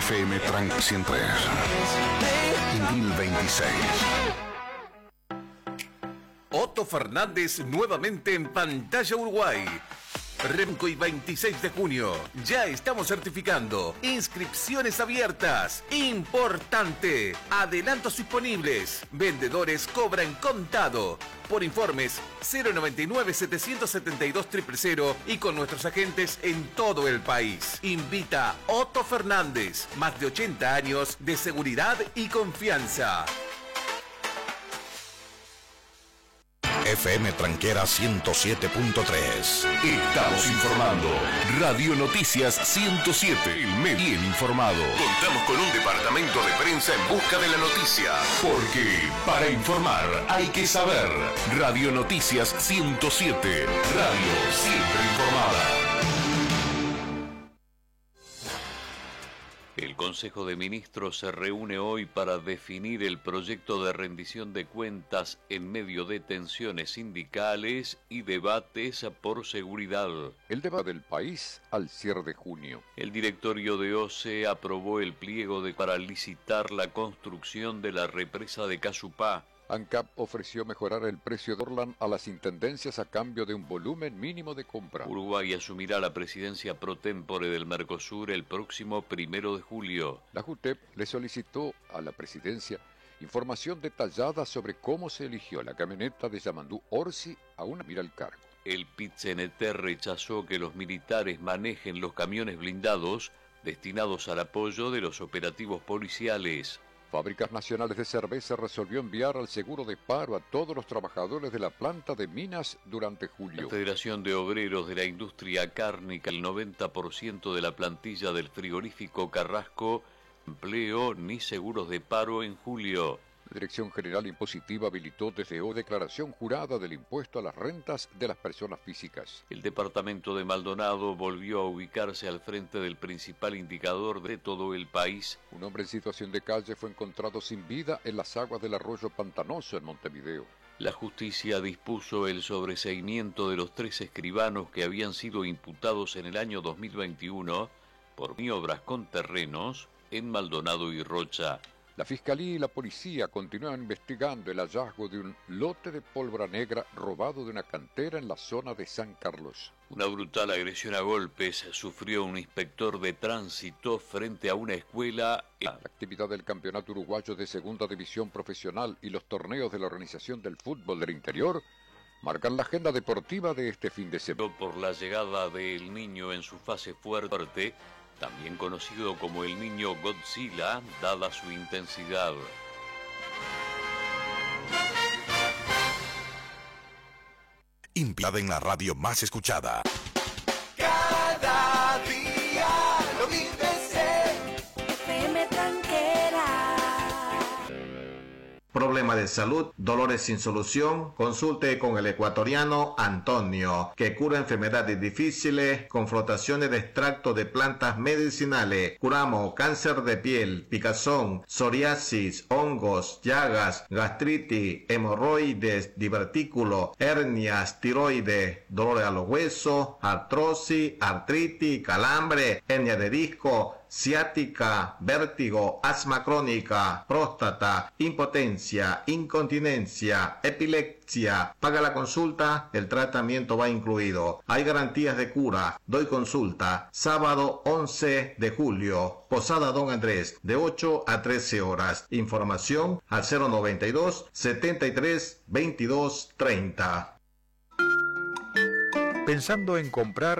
FM Trank 103. Indil 26. Otto Fernández nuevamente en pantalla Uruguay. Remco y 26 de junio. Ya estamos certificando. Inscripciones abiertas. Importante. Adelantos disponibles. Vendedores cobran contado. Por informes 099-772-000 y con nuestros agentes en todo el país. Invita Otto Fernández. Más de 80 años de seguridad y confianza. FM Tranquera 107.3. Estamos informando. Radio Noticias 107. El medio bien informado. Contamos con un departamento de prensa en busca de la noticia. Porque para informar hay que saber. Radio Noticias 107. Radio siempre informada. El Consejo de Ministros se reúne hoy para definir el proyecto de rendición de cuentas en medio de tensiones sindicales y debates por seguridad. El debate del país al cierre de junio. El directorio de OCE aprobó el pliego para licitar la construcción de la represa de Casupá. ANCAP ofreció mejorar el precio de Orlan a las intendencias a cambio de un volumen mínimo de compra. Uruguay asumirá la presidencia pro tempore del Mercosur el próximo 1 de julio. La JUTEP le solicitó a la presidencia información detallada sobre cómo se eligió la camioneta de Yamandú Orsi a una mira al cargo. El PIT-CNT rechazó que los militares manejen los camiones blindados destinados al apoyo de los operativos policiales. Fábricas Nacionales de Cerveza resolvió enviar al seguro de paro a todos los trabajadores de la planta de minas durante julio. La Federación de Obreros de la Industria Cárnica, el 90% de la plantilla del frigorífico Carrasco, empleo ni seguros de paro en julio. La Dirección General Impositiva habilitó desde hoy declaración jurada del impuesto a las rentas de las personas físicas. El departamento de Maldonado volvió a ubicarse al frente del principal indicador de todo el país. Un hombre en situación de calle fue encontrado sin vida en las aguas del arroyo Pantanoso en Montevideo. La justicia dispuso el sobreseimiento de los 3 escribanos que habían sido imputados en el año 2021 por maniobras con terrenos en Maldonado y Rocha. La Fiscalía y la Policía continúan investigando el hallazgo de un lote de pólvora negra robado de una cantera en la zona de San Carlos. Una brutal agresión a golpes sufrió un inspector de tránsito frente a una escuela. La actividad del Campeonato Uruguayo de Segunda División Profesional y los torneos de la Organización del Fútbol del Interior marcan la agenda deportiva de este fin de semana. Por la llegada del Niño en su fase fuerte, también conocido como el Niño Godzilla, dada su intensidad. Implada en la radio más escuchada. Cada día lo vives en FM Tranquera. Problema de salud, dolores sin solución, consulte con el ecuatoriano Antonio, que cura enfermedades difíciles con flotaciones de extracto de plantas medicinales. Curamos cáncer de piel, picazón, psoriasis, hongos, llagas, gastritis, hemorroides, divertículo, hernias, tiroides, dolores a los huesos, artrosis, artritis, calambre, hernia de disco, ciática, vértigo, asma crónica, próstata, impotencia, incontinencia, epilepsia. Paga la consulta, el tratamiento va incluido. Hay garantías de cura. Doy consulta. Sábado 11 de julio. Posada Don Andrés, de 8 a 13 horas. Información al 092 73 22 30. Pensando en comprar